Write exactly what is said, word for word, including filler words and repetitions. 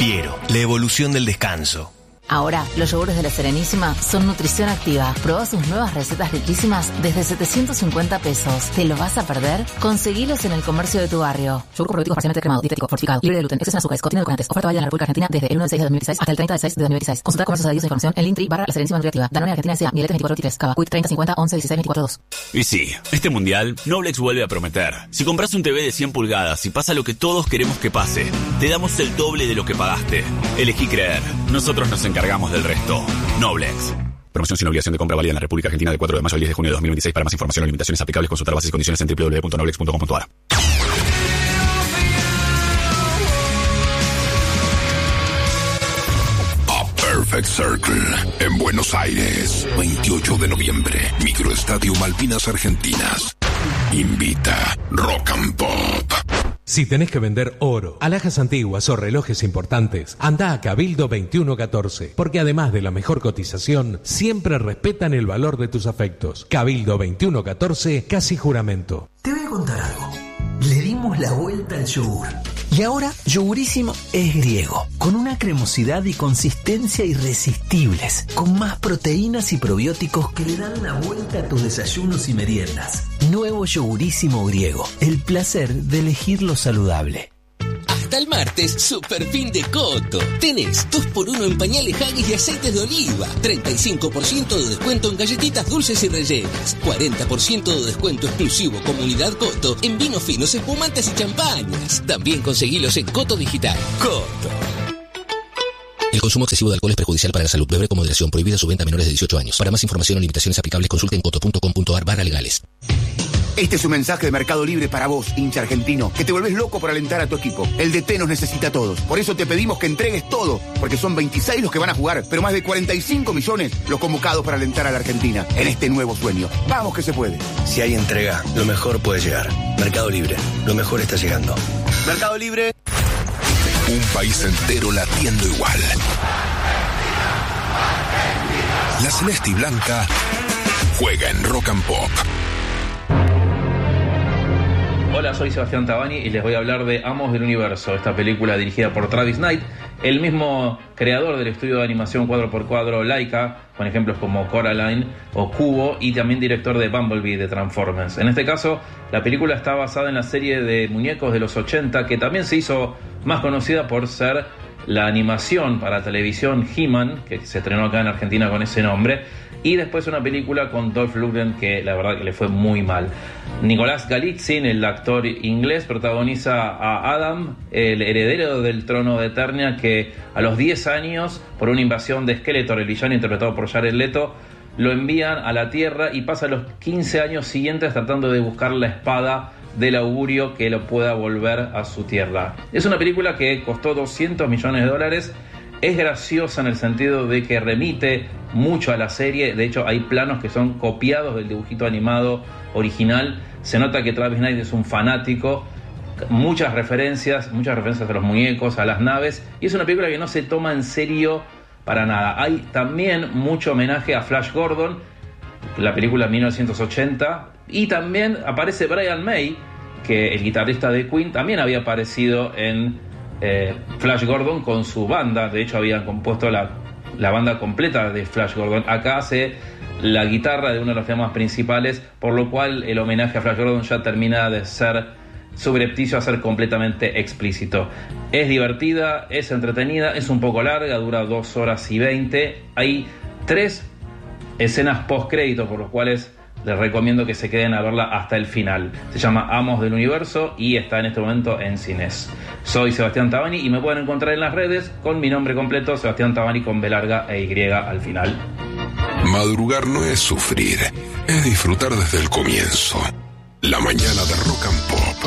Piero, la evolución del descanso. Ahora, los yogures de La Serenísima son nutrición activa. Probá sus nuevas recetas riquísimas desde setecientos cincuenta pesos. ¿Te lo vas a perder? Conseguilos en el comercio de tu barrio. Yogur probiótico parcialmente cremado, dietético, fortificado, libre de gluten, exceso en azúcares, contiene edulcorantes. Oferta válida en la República Argentina desde el uno de seis de dos mil dieciséis hasta el treinta de seis de dos mil dieciséis. Consulta comercios adheridos e información en Linktree barra La Serenísima Nutriactiva. Danone Argentina S A, Mieletes veinticuatro veintitrés, Cava, Quick treinta cincuenta once dieciséis veinticuatro dos. Y sí, este mundial, Noblex vuelve a prometer. Si compras un T V de cien pulgadas y pasa lo que todos queremos que pase, te damos el doble de lo que pagaste. Elegí creer. Nosotros nos encargamos del resto. Noblex. Promoción sin obligación de compra válida en la República Argentina de cuatro de mayo al diez de junio de dos mil veintiséis. Para más información o limitaciones aplicables, consultar bases y condiciones en doble u doble u doble u punto noblex punto com punto a r. Perfect Circle, en Buenos Aires, veintiocho de noviembre, Microestadio Malvinas Argentinas. Invita Rock and Pop. Si tenés que vender oro, alhajas antiguas o relojes importantes, anda a Cabildo veintiuno catorce, porque además de la mejor cotización, siempre respetan el valor de tus afectos. Cabildo veintiuno catorce, casi juramento. Te voy a contar algo. Le dimos la vuelta al yogur. Y ahora, Yogurísimo es griego, con una cremosidad y consistencia irresistibles, con más proteínas y probióticos que le dan la vuelta a tus desayunos y meriendas. Nuevo Yogurísimo griego, el placer de elegir lo saludable. Hasta el martes, super fin de Coto. Tenés dos por uno en pañales Haggis y aceites de oliva. treinta y cinco por ciento de descuento en galletitas dulces y rellenas. cuarenta por ciento de descuento exclusivo Comunidad Coto en vinos finos, espumantes y champañas. También conseguilos en Coto Digital. Coto. El consumo excesivo de alcohol es perjudicial para la salud. Beber con moderación. Prohibida su venta a menores de dieciocho años. Para más información o limitaciones aplicables, consulte en coto punto com punto a r barra legales. Este es un mensaje de Mercado Libre para vos, hincha argentino, que te volvés loco por alentar a tu equipo. El D T nos necesita a todos. Por eso te pedimos que entregues todo, porque son veintiséis los que van a jugar, pero más de cuarenta y cinco millones los convocados para alentar a la Argentina en este nuevo sueño. Vamos que se puede. Si hay entrega, lo mejor puede llegar. Mercado Libre, lo mejor está llegando. Mercado Libre. Un país entero latiendo igual. La celeste y blanca juega en Rock and Pop. Hola, soy Sebastián Tabani y les voy a hablar de Amos del Universo, esta película dirigida por Travis Knight, el mismo creador del estudio de animación cuadro por cuadro Laika, con ejemplos como Coraline o Kubo, y también director de Bumblebee de Transformers. En este caso, la película está basada en la serie de muñecos de los ochenta, que también se hizo más conocida por ser la animación para televisión He-Man, que se estrenó acá en Argentina con ese nombre, y después una película con Dolph Lundgren que la verdad que le fue muy mal. Nicolás Galitzin, el actor inglés, protagoniza a Adam, el heredero del trono de Eternia, que a los diez años, por una invasión de Skeletor, el villano interpretado por Jared Leto, lo envían a la Tierra y pasa los quince años siguientes tratando de buscar la espada del augurio que lo pueda volver a su tierra. Es una película que costó doscientos millones de dólares. Es graciosa en el sentido de que remite mucho a la serie. De hecho, hay planos que son copiados del dibujito animado original. Se nota que Travis Knight es un fanático. Muchas referencias, muchas referencias a los muñecos, a las naves. Y es una película que no se toma en serio para nada. Hay también mucho homenaje a Flash Gordon, la película mil novecientos ochenta. Y también aparece Brian May, que el guitarrista de Queen también había aparecido en Eh, Flash Gordon con su banda. De hecho habían compuesto la, la banda completa de Flash Gordon. Acá hace la guitarra de uno de los temas principales, por lo cual el homenaje a Flash Gordon ya termina de ser subrepticio a ser completamente explícito. Es divertida, es entretenida, es un poco larga, dura dos horas y veinte. Hay tres escenas post crédito, por lo cuales les recomiendo que se queden a verla hasta el final. Se llama Amos del Universo y está en este momento en cines. Soy Sebastián Tabani y me pueden encontrar en las redes con mi nombre completo, Sebastián Tabani con B larga e Y al final. Madrugar no es sufrir, es disfrutar desde el comienzo. La mañana de Rock and Pop.